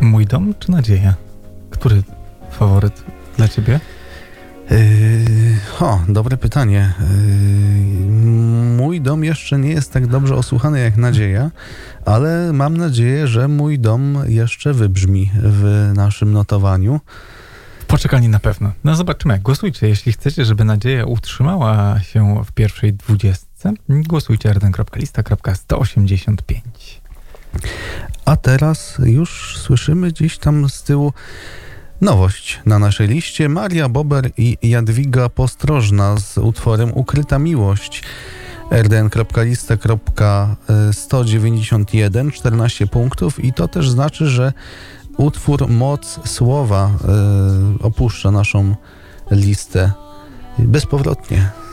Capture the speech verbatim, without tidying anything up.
Mój dom czy nadzieja? Który faworyt dla ciebie? Yy, o, dobre pytanie. Yy, mój dom jeszcze nie jest tak dobrze osłuchany jak nadzieja, ale mam nadzieję, że mój dom jeszcze wybrzmi w naszym notowaniu. W poczekalni na pewno. No zobaczymy. Głosujcie, jeśli chcecie, żeby nadzieja utrzymała się w pierwszej dwudziestce. Głosujcie r d n kropka lista kropka sto osiemdziesiąt pięć. A teraz już słyszymy gdzieś tam z tyłu nowość na naszej liście. Maria Bober i Jadwiga Postrożna z utworem Ukryta Miłość. r d n kropka lista kropka sto dziewięćdziesiąt jeden, czternaście punktów i to też znaczy, że utwór Moc Słowa y, opuszcza naszą listę bezpowrotnie.